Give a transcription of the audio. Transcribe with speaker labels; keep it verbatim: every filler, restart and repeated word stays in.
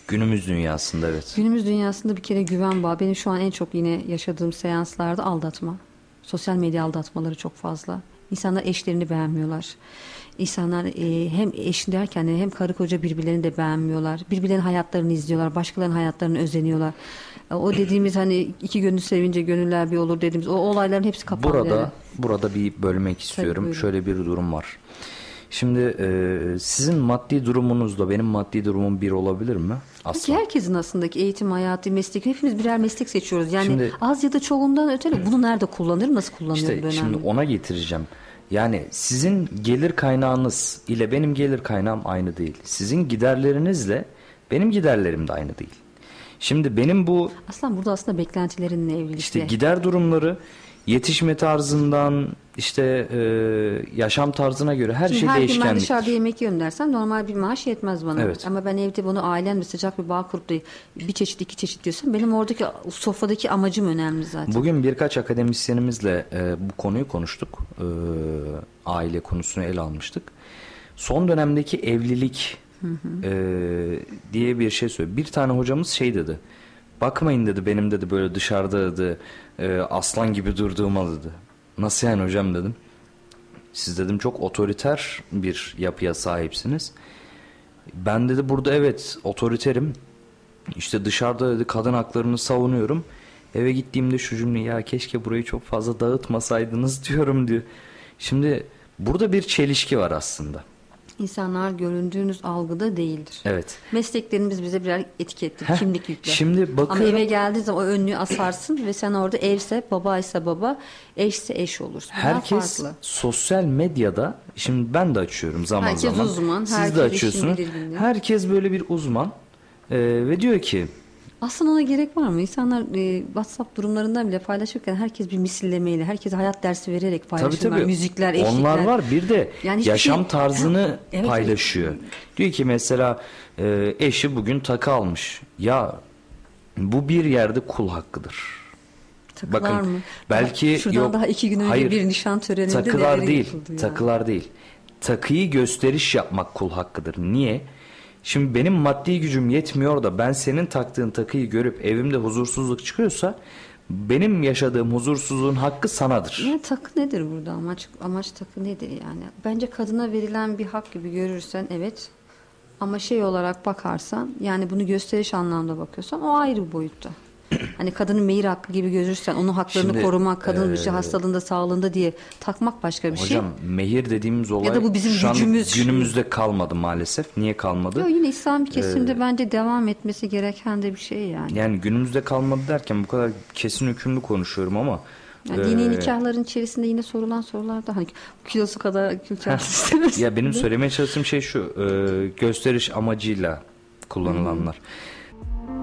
Speaker 1: Günümüz dünyasında evet.
Speaker 2: Günümüz dünyasında bir kere güven bağı. Benim şu an en çok yine yaşadığım seanslarda aldatma. Sosyal medya aldatmaları çok fazla. İnsanlar eşlerini beğenmiyorlar. İnsanlar e, hem eş derken de hem karı koca birbirlerini de beğenmiyorlar. Birbirlerinin hayatlarını izliyorlar. Başkalarının hayatlarını özeniyorlar. E, o dediğimiz hani iki gönül sevince gönüller bir olur dediğimiz o olayların hepsi kapandı.
Speaker 1: Burada
Speaker 2: yani.
Speaker 1: burada bir bölmek istiyorum.
Speaker 2: Tabii,
Speaker 1: Şöyle bir durum var. Şimdi e, sizin maddi durumunuzla benim maddi durumum bir olabilir mi? Asla.
Speaker 2: Peki herkesin aslında eğitim hayatı, meslek, hepimiz birer meslek seçiyoruz. Yani
Speaker 1: Şimdi,
Speaker 2: az ya da çoğundan öte bunu nerede kullanır, nasıl kullanıyor
Speaker 1: İşte
Speaker 2: bu önemli.
Speaker 1: şimdi ona getireceğim. Yani sizin gelir kaynağınız ile benim gelir kaynağım aynı değil. Sizin giderlerinizle benim giderlerim de aynı değil. Şimdi benim bu
Speaker 2: Aslan burada aslında beklentilerinle evlilikte.
Speaker 1: işte gider durumları yetişme tarzından işte e, yaşam tarzına göre her
Speaker 2: Şimdi
Speaker 1: şey
Speaker 2: her gün ben
Speaker 1: değişkenliktir.
Speaker 2: dışarıda yemek yiyorum dersen normal bir maaş yetmez bana.
Speaker 1: Evet.
Speaker 2: Ama ben evde bunu ailemle sıcak bir bağ kurup da bir çeşit iki çeşit diyorsam benim oradaki sofradaki amacım önemli zaten.
Speaker 1: Bugün birkaç akademisyenimizle e, bu konuyu konuştuk. E, aile konusunu ele almıştık. Son dönemdeki evlilik hı hı. E, diye bir şey söyledi. Bir tane hocamız şey dedi. Bakmayın dedi benim dedi böyle dışarıda dedi e, aslan gibi durduğuma dedi. Nasıl yani hocam dedim. Siz dedim çok otoriter bir yapıya sahipsiniz. Ben dedi burada evet otoriterim. İşte dışarıda dedi kadın haklarını savunuyorum. Eve gittiğimde şu cümleyi ya keşke burayı çok fazla dağıtmasaydınız diyorum diyor. Şimdi burada bir çelişki var aslında.
Speaker 2: İnsanlar göründüğünüz algıda değildir.
Speaker 1: Evet.
Speaker 2: Mesleklerimiz bize birer etikettir,
Speaker 1: Heh,
Speaker 2: kimlik yükler.
Speaker 1: Şimdi bakıyorum.
Speaker 2: Ama eve geldiği zaman o önlüğü asarsın ve sen orada evse babaysa baba, eşse eş olursun. Bunlar
Speaker 1: herkes
Speaker 2: farklı.
Speaker 1: sosyal medyada, şimdi ben de açıyorum zaman
Speaker 2: herkes
Speaker 1: zaman.
Speaker 2: uzman,
Speaker 1: Siz
Speaker 2: herkes
Speaker 1: de açıyorsunuz.
Speaker 2: işini bilir, bilir.
Speaker 1: Herkes böyle bir uzman ee, ve diyor ki
Speaker 2: aslında ona gerek var mı? İnsanlar e, WhatsApp durumlarından bile paylaşırken herkes bir misillemeyle, herkes hayat dersi vererek paylaşıyorlar.
Speaker 1: tabii, tabii.
Speaker 2: Müzikler, eşlikler.
Speaker 1: Onlar var. Bir de
Speaker 2: yani
Speaker 1: yaşam
Speaker 2: şey...
Speaker 1: tarzını
Speaker 2: evet,
Speaker 1: paylaşıyor.
Speaker 2: Evet.
Speaker 1: Diyor ki mesela e, eşi bugün takı almış. Ya bu bir yerde kul hakkıdır.
Speaker 2: Takılar
Speaker 1: Bakın,
Speaker 2: mı?
Speaker 1: belki
Speaker 2: Şuradan
Speaker 1: yok.
Speaker 2: daha iki gün önce
Speaker 1: Hayır,
Speaker 2: bir nişan töreninde
Speaker 1: takılar değil.
Speaker 2: ya.
Speaker 1: Takılar değil. Takıyı gösteriş yapmak kul hakkıdır. Niye? Şimdi benim maddi gücüm yetmiyor da ben senin taktığın takıyı görüp evimde huzursuzluk çıkıyorsa benim yaşadığım huzursuzluğun hakkı sanadır.
Speaker 2: Ya, takı nedir burada? Amaç amaç takı nedir yani? Bence kadına verilen bir hak gibi görürsen evet. Ama şey olarak bakarsan yani bunu gösteriş anlamda bakıyorsan o ayrı bir boyutta. Hani kadının mehir hakkı gibi görürsen onun haklarını
Speaker 1: Şimdi,
Speaker 2: korumak, kadının
Speaker 1: e,
Speaker 2: bir şey hastalığında, sağlığında diye takmak başka bir şey.
Speaker 1: Hocam mehir dediğimiz olay
Speaker 2: ya da bu bizim
Speaker 1: şu an
Speaker 2: gücümüz
Speaker 1: günümüzde kalmadı maalesef. Niye kalmadı?
Speaker 2: Yo, yine İslam kesimde
Speaker 1: Ee,
Speaker 2: bence devam etmesi gereken de bir şey yani.
Speaker 1: Yani günümüzde kalmadı derken bu kadar kesin hükümlü konuşuyorum ama
Speaker 2: Yani
Speaker 1: e,
Speaker 2: dini nikahların içerisinde yine sorulan sorular da hani kilosu kadar külçer istemez.
Speaker 1: ya benim söylemeye çalıştığım şey şu, e, gösteriş amacıyla kullanılanlar. Hmm.